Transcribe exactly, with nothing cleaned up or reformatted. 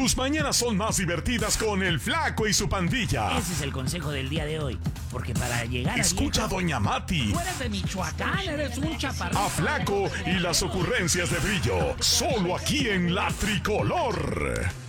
Tus mañanas son más divertidas con el Flaco y su pandilla. Ese es el consejo del día de hoy. Porque para llegar a Escucha a viejo, Doña Mati, tú eres de Michoacán, eres un chaparrito. a Flaco y las ocurrencias de Brillo. Solo aquí en La Tricolor.